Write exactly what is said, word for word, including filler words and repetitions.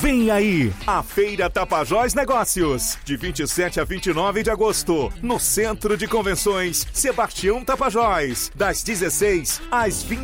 Vem aí, a Feira Tapajós Negócios, de vinte e sete a vinte e nove de agosto, no Centro de Convenções Sebastião Tapajós, das dezesseis às vinte